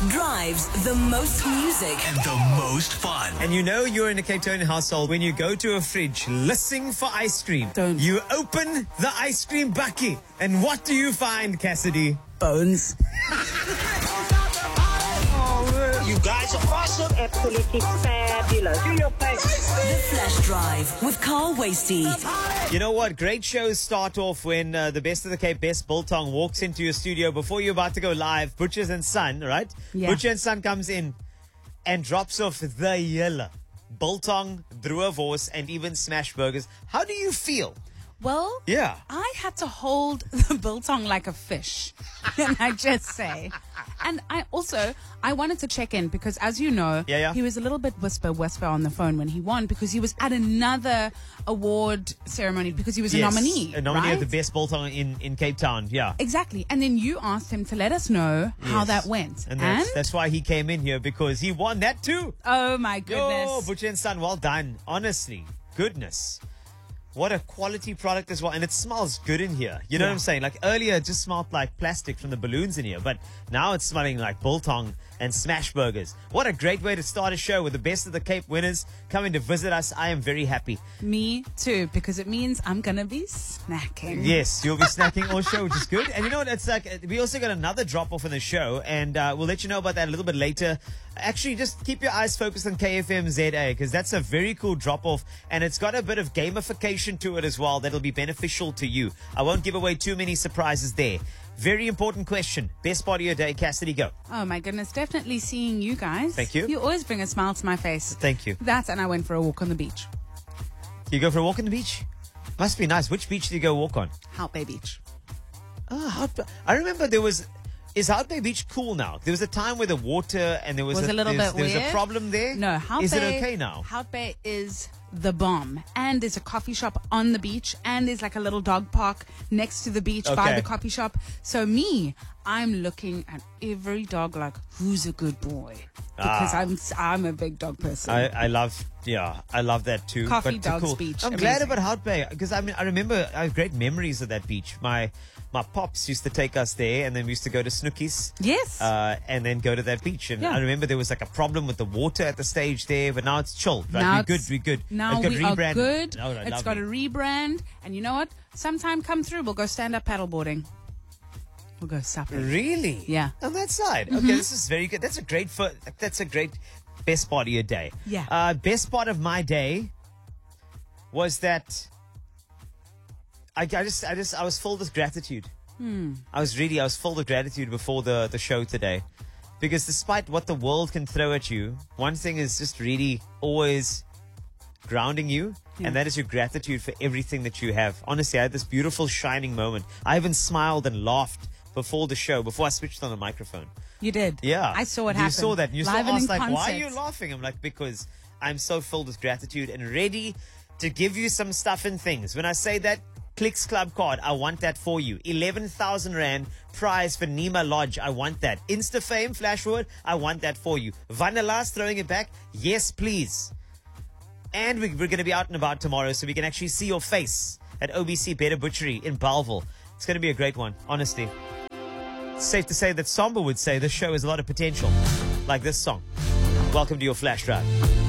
drives the most music and the most fun. And you know you're in a Cape Town household when you go to a fridge listening for ice cream. Don't. You open the ice cream bucket, and what do you find, Cassidy? Bones. You guys are awesome. Absolutely fabulous. Do your best. The Flash Drive with Carl Wasty. You know what? Great shows start off when the Best of the Cape, Best Biltong, walks into your studio before you're about to go live. Butchers and Son, right? Yeah. Butcher and Son comes in and drops off the yellow Biltong, Druivos, and even Smash Burgers. How do you feel? Well, Yeah. I had to hold the biltong like a fish, can I just say? And I wanted to check in because, as you know, Yeah. he was a little bit whisper on the phone when he won because he was at another award ceremony because he was a nominee. A nominee right? of the Best Biltong in Cape Town, yeah. Exactly. And then you asked him to let us know how Yes. that went. And that's why he came in here, because he won that too. Oh, my goodness. Yo, Butcher and Son, well done. Honestly, goodness. What a quality product as well. And it smells good in here. You know what I'm saying? Like earlier, it just smelled like plastic from the balloons in here. But now it's smelling like biltong and smash burgers. What a great way to start a show with the Best of the Cape winners coming to visit us. I am very happy. Me too, because it means I'm going to be snacking. Yes, you'll be snacking all show, which is good. And you know what? It's like we also got another drop off in the show, and we'll let you know about that a little bit later. Actually, just keep your eyes focused on KFM ZA, because that's a very cool drop off, and it's got a bit of gamification to it as well that'll be beneficial to you. I won't give away too many surprises there. Very important question. Best part of your day, Cassidy, go. Oh my goodness, definitely seeing you guys. Thank you. You always bring a smile to my face. Thank you. That, and I went for a walk on the beach. You go for a walk on the beach? Must be nice. Which beach do you go walk on? Hout Bay Beach. Oh, I remember is Hout Bay Beach cool now? There was a time where the water and there was a little bit there was a weird. problem there. No, Hout Is Bay. it okay now? Hout Bay is the bomb. And there's a coffee shop on the beach, and there's like a little dog park next to the beach by Okay. the coffee shop. So I'm looking at every dog like, who's a good boy? Because I'm a big dog person. I love that too. Coffee But Dogs cool. Beach, I'm glad amazing. about Hout Bay, because I remember I have great memories of that beach. My pops used to take us there, and then we used to go to Snookies. Yes. And then go to that beach. And Yeah. I remember there was like a problem with the water at the stage there, but now it's chilled. Right? Now We're good. Now It's got we are rebrand. good. Oh, It's lovely. got a rebrand. And you know what? Sometime come through, we'll go stand up paddleboarding. We'll go supping. Really? Yeah. On that side. Okay, this is very good. That's a great best part of your day. Yeah. Best part of my day was that I was filled with gratitude. I was filled with gratitude before the show today. Because despite what the world can throw at you, one thing is just really always grounding you, and that is your gratitude for everything that you have. Honestly, I had this beautiful shining moment. I even smiled and laughed before the show, before I switched on the microphone. You did. Yeah. I saw it you happen. saw that. And you Live still and asked, in like, why are concert. you laughing? I'm like, because I'm so filled with gratitude and ready to give you some stuff and things. When I say that Clicks Club card, I want that for you. 11,000 Rand prize for Nima Lodge. I want that. InstaFame, Flashword, I want that for you. Vanillas throwing it back. Yes, please. And we're going to be out and about tomorrow, so we can actually see your face at OBC Better Butchery in Bellville. It's going to be a great one, honestly. It's safe to say that Samba would say this show has a lot of potential, like this song. Welcome to your Flash Drive.